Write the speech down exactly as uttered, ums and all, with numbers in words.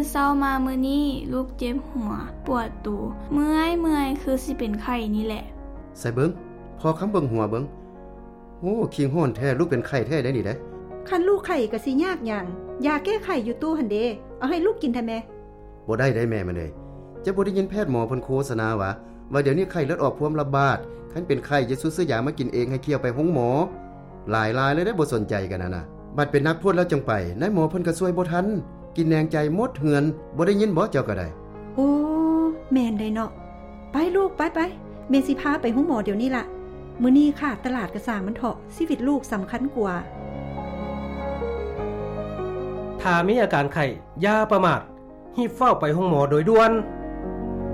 เช้ามามื้อนี้ลูกเจ็บหัวปวดตูเมื่อยเมื่อยคือสิเป็นไข้นี่แหละใส่เบิ่งพอคำเบิ่งหัวเบิ่งโอ้คิงฮ้อนแท้ลูกเป็นไข้แท้ได้นี่เด้คันลูกไข้ก็สิยากหยังยาแก้ไข้อยู่ตู้หั่นเด้เอาให้ลูกกินแท้แม่บ่ได้ได้แม่มันเอ้ยจะบ่ได้ยินแพทย์หมอเพิ่นโฆษณาว่าว่าเดี๋ยวนี้ไข้เลือดออกพวมระบาดคันเป็นไข้จะซื้อยามากินเองให้เคี่ยวไปห้องหมอหลายๆเลยได้บ่สนใจกันน่ะนะบัดเป็นนักโทษแล้วจังไปนายหมอเพิ่นก็ช่วยบ่ทันกินแนงใจหมดเหือนบ่ได้ยินบ่เจ้าก็ได้โอ้แม่นได้เนาะไปลูกไปๆแม่สิพาไปห้องหมอเดี๋ยวนี้ล่ะมื้อนี้ค่ะตลาดกระสร้างมันเถาะชีวิตลูกสำคัญกว่าถ้ามีอาการไข้อย่าประมาทรีบเฝ้าไปห้องหมอโดยด่วน